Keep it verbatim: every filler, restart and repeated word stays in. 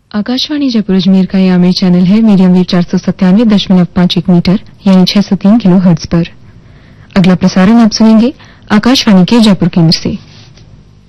आकाशवाणी जयपुर अजमेर का यह आमिर चैनल है। मीडियम वेव चार सौ सत्तानवे दशमलव पांच एक मीटर यानी छह सौ तीन किलो हर्ट्ज पर। अगला प्रसारण आप सुनेंगे आकाशवाणी के जयपुर केंद्र से।